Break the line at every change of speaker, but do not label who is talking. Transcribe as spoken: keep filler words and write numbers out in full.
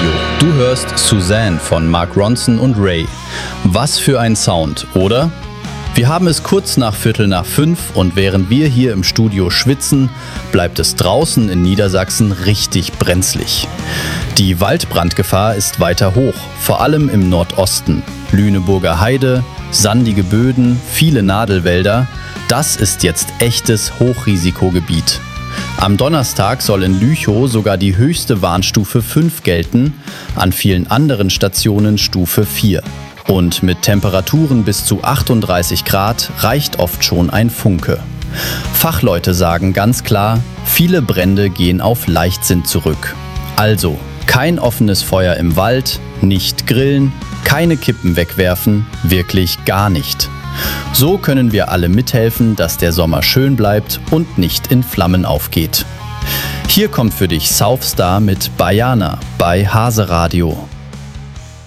Radio. Du hörst Suzanne von Mark Ronson und Ray. Was für ein Sound, oder? Wir haben es kurz nach Viertel nach fünf und während wir hier im Studio schwitzen, bleibt es draußen in Niedersachsen richtig brenzlig. Die Waldbrandgefahr ist weiter hoch, vor allem im Nordosten. Lüneburger Heide, sandige Böden, viele Nadelwälder. Das ist jetzt echtes Hochrisikogebiet. Am Donnerstag soll in Lüchow sogar die höchste Warnstufe fünf gelten, an vielen anderen Stationen Stufe vier. Und mit Temperaturen bis zu achtunddreißig Grad reicht oft schon ein Funke. Fachleute sagen ganz klar, viele Brände gehen auf Leichtsinn zurück. Also, kein offenes Feuer im Wald, nicht grillen, keine Kippen wegwerfen, wirklich gar nicht. So können wir alle mithelfen, dass der Sommer schön bleibt und nicht in Flammen aufgeht. Hier kommt für dich Southstar mit Baiana bei Hase Radio.